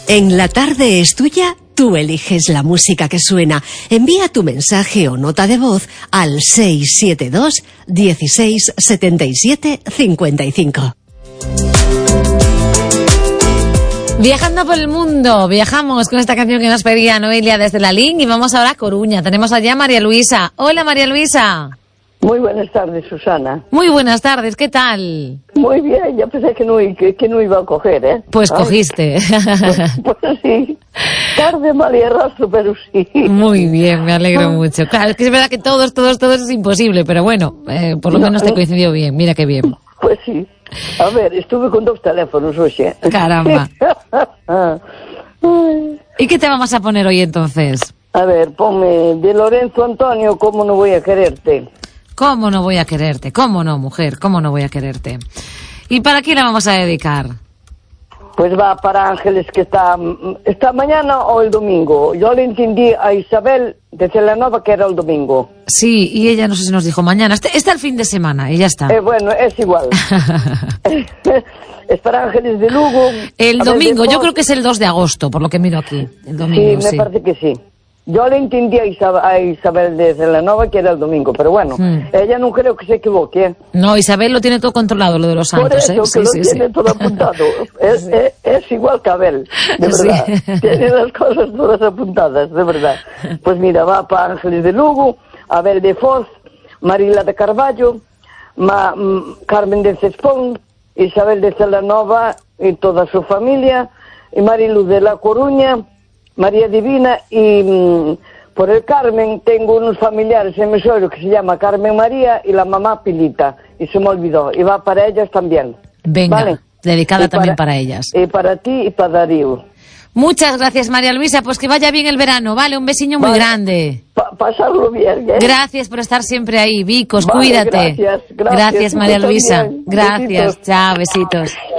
En La Tarde es Tuya, tú eliges la música que suena. Envía tu mensaje o nota de voz al 672 16 77 55. Viajando por el mundo, viajamos con esta canción que nos pedía Noelia desde la Link y vamos ahora a Coruña. Tenemos allá a María Luisa. Hola, María Luisa. Muy buenas tardes, Susana. Muy buenas tardes, ¿qué tal? Muy bien, yo pensé que no iba a coger, ¿eh? Pues cogiste. Pues sí, tarde, mal y arrastro, pero sí. Muy bien, me alegro mucho. Claro, es que es verdad que todos es imposible, pero bueno, por lo menos te coincidió bien, mira qué bien. Pues sí. A ver, estuve con 2 teléfonos hoy. Caramba. ¿Y qué te vamos a poner hoy entonces? A ver, ponme de Lorenzo Antonio, ¿cómo no voy a quererte? ¿Cómo no voy a quererte? ¿Cómo no, mujer? ¿Cómo no voy a quererte? ¿Y para quién la vamos a dedicar? Pues va para Ángeles, que está mañana o el domingo. Yo le entendí a Isabel de Celanova que era el domingo. Sí, y ella no sé si nos dijo mañana. Está el fin de semana y ya está. Bueno, es igual. Es para Ángeles de Lugo. El domingo, yo creo que es el 2 de agosto, por lo que miro aquí. El domingo, sí, me parece que sí. Yo le entendí a Isabel de Celanova que era el domingo, pero bueno, ella no creo que se equivoque, ¿eh? No, Isabel lo tiene todo controlado, lo de los santos. Por eso, que lo tiene todo apuntado. Es igual que Abel, de verdad. Sí. Tiene las cosas todas apuntadas, de verdad. Pues mira, va para Ángeles de Lugo, Abel de Foz, Marila de Carballo, Carmen de Cespón, Isabel de Celanova y toda su familia, y Marilu de La Coruña, María Divina, y por el Carmen tengo unos familiares en Mesorio que se llama Carmen María y la mamá Pilita, y se me olvidó, y va para ellas también. Venga, ¿vale? Dedicada también para ellas. Y para ti y para Darío. Muchas gracias, María Luisa, pues que vaya bien el verano, ¿vale? Un besiño muy grande. Pasarlo bien, ¿eh? Gracias por estar siempre ahí, Vicos, vale, cuídate. Gracias, María Luisa. También. Gracias, Besitos. chao, besitos.